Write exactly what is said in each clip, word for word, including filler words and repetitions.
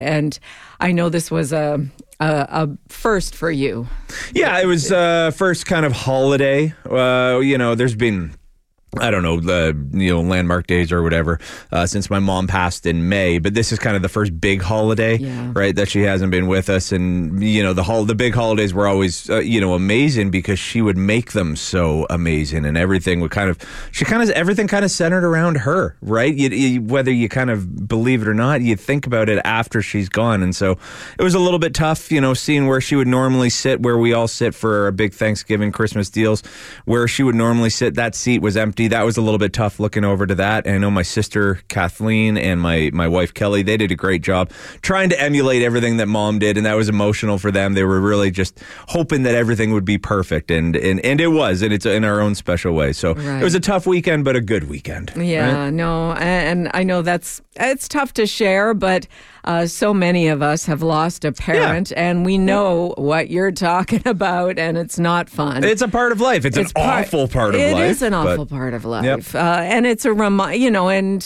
And I know this was a a, a first for you. Yeah, it was uh, first kind of holiday. Uh, you know, there's been, I don't know, the you know landmark days or whatever uh, since my mom passed in May, but this is kind of the first big holiday, yeah. right? That she hasn't been with us, and you know the hol- the big holidays were always uh, you know amazing because she would make them so amazing, and everything would kind of she kind of everything kind of centered around her, right? You, you, whether you kind of believe it or not, you think about it after she's gone, and so it was a little bit tough, you know, seeing where she would normally sit, where we all sit for our big Thanksgiving, Christmas deals, where she would normally sit. That seat was empty. That was a little bit tough looking over to that. And I know my sister Kathleen and my, my wife Kelly, they did a great job trying to emulate everything that mom did. And that was emotional for them. They were really just hoping that everything would be perfect. And and, and it was. And it's in our own special way. So right. It was a tough weekend, but a good weekend. Yeah, right? no. And I know that's it's tough to share, but Uh, so many of us have lost a parent, yeah. and we know what you're talking about, and it's not fun. It's a part of life. It's, it's an part, awful part of it life. It is an awful part of life. Yep. Uh, and it's a remi- you know, and,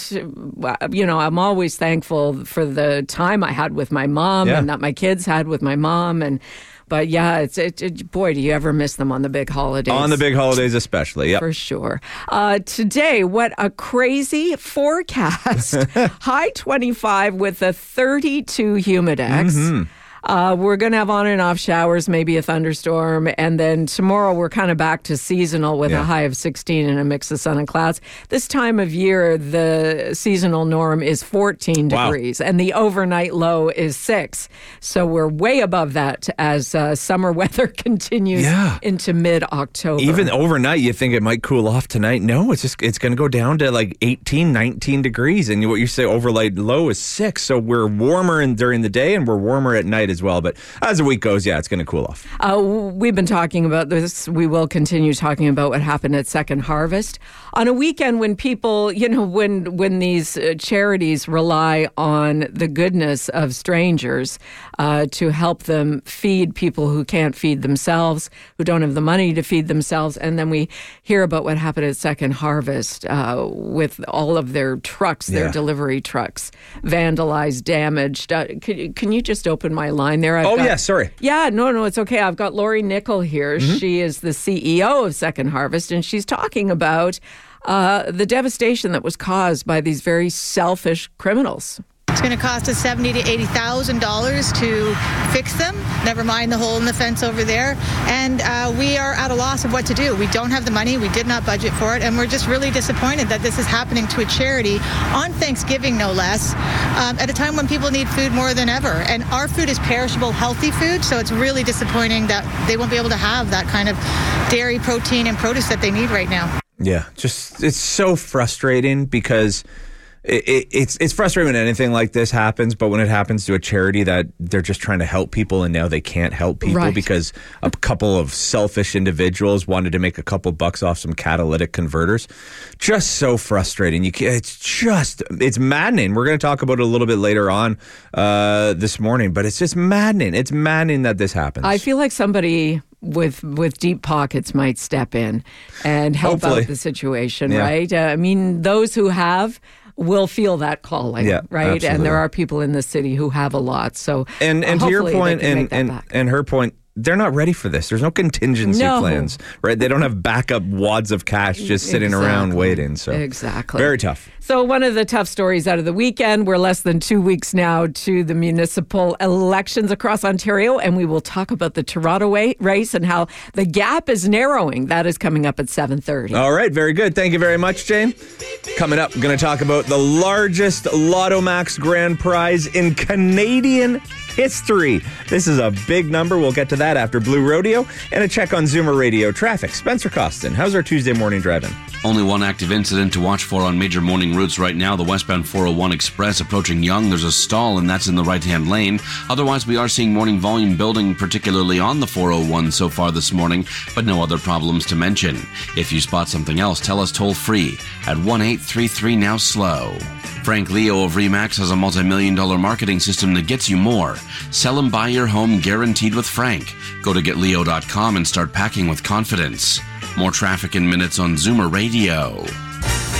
you know, I'm always thankful for the time I had with my mom yeah. and that my kids had with my mom. And But yeah, it's it, it, boy, do you ever miss them on the big holidays? On the big holidays, especially, yeah, for sure. Uh, today, what a crazy forecast! High twenty-five with a thirty-two humidex. Mm-hmm. Uh, we're going to have on and off showers, maybe a thunderstorm. And then tomorrow we're kind of back to seasonal with yeah. a high of sixteen and a mix of sun and clouds. This time of year, the seasonal norm is fourteen wow. degrees and the overnight low is six. So we're way above that as uh, summer weather continues yeah. into mid-October. Even overnight, you think it might cool off tonight. No, it's just it's going to go down to like eighteen, nineteen degrees. And what you say overnight low is six. So we're warmer in, during the day and we're warmer at night as well. But as the week goes, yeah, it's going to cool off. Uh, we've been talking about this. We will continue talking about what happened at Second Harvest. On a weekend when people, you know, when when these uh, charities rely on the goodness of strangers uh, to help them feed people who can't feed themselves, who don't have the money to feed themselves. And then we hear about what happened at Second Harvest uh, with all of their trucks, their yeah. delivery trucks, vandalized, damaged. Uh, can, can you just open my line? There. I've oh, got, yeah, sorry. Yeah, no, no, it's okay. I've got Lori Nickel here. Mm-hmm. She is the C E O of Second Harvest, and she's talking about uh, the devastation that was caused by these very selfish criminals. It's going to cost us seventy thousand to eighty thousand dollars to fix them, never mind the hole in the fence over there. And uh, we are at a loss of what to do. We don't have the money. We did not budget for it. And we're just really disappointed that this is happening to a charity on Thanksgiving, no less, um, at a time when people need food more than ever. And our food is perishable, healthy food. So it's really disappointing that they won't be able to have that kind of dairy, protein, and produce that they need right now. Yeah, just it's so frustrating because It, it, it's it's frustrating when anything like this happens, but when it happens to a charity that they're just trying to help people and now they can't help people right. because a couple of selfish individuals wanted to make a couple bucks off some catalytic converters, just so frustrating. You can't, it's just it's maddening. We're going to talk about it a little bit later on uh, this morning, but it's just maddening. It's maddening that this happens. I feel like somebody with with deep pockets might step in and help Hopefully. out the situation, yeah. right? Uh, I mean, those who have will feel that calling, yeah, right? Absolutely. And there are people in the city who have a lot. So, and and uh, to your point, and and, back. and her point, they're not ready for this. There's no contingency no. plans, right? They don't have backup wads of cash just sitting exactly. around waiting. So exactly, very tough. So one of the tough stories out of the weekend, we're less than two weeks now to the municipal elections across Ontario, and we will talk about the Toronto race and how the gap is narrowing. That is coming up at seven thirty. All right, very good. Thank you very much, Jane. Coming up, we're going to talk about the largest Lotto Max grand prize in Canadian history. This is a big number. We'll get to that after Blue Rodeo and a check on Zoomer Radio traffic. Spencer Costin, how's our Tuesday morning driving? Only one active incident to watch for on major morning routes right now. The westbound four oh one Express approaching Yonge. There's a stall, and that's in the right-hand lane. Otherwise, we are seeing morning volume building, particularly on the four oh one so far this morning, but no other problems to mention. If you spot something else, tell us toll-free at one eight three three now slow. Frank Leo of RE/MAX has a multi-million dollar marketing system that gets you more. Sell and buy your home guaranteed with Frank. Go to get leo dot com and start packing with confidence. More traffic in minutes on Zoomer Radio.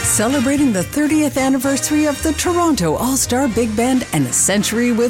Celebrating the thirtieth anniversary of the Toronto All-Star Big Band and a century with